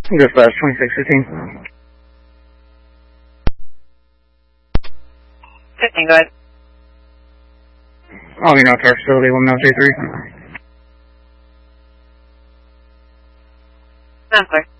Dispatch 2615. 15, go ahead. Oh, you know, to our facility, 1023. Sounds clear.